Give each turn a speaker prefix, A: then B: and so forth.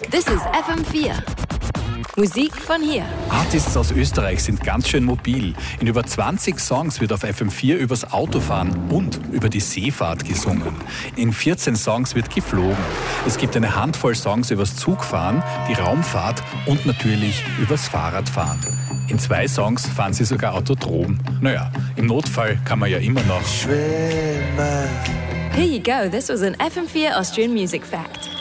A: This is FM4. Musik von hier.
B: Artists aus Österreich sind ganz schön mobil. In über 20 Songs wird auf FM4 übers Autofahren und über die Seefahrt gesungen. In 14 Songs wird geflogen. Es gibt eine Handvoll Songs übers Zugfahren, die Raumfahrt und natürlich übers Fahrradfahren. In 2 Songs fahren sie sogar autodrom. Naja, im Notfall kann man ja immer noch
A: Here you go, this was an FM4 Austrian Music Fact.